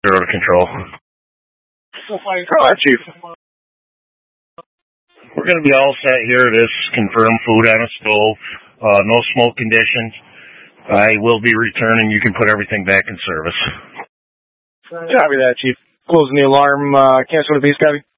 Zero to control. Chief. We're going to be all set here. This confirmed food on a stove. No smoke conditions. I will be returning. You can put everything back in service. Copy that, Chief. Closing the alarm. Cancel the base, copy.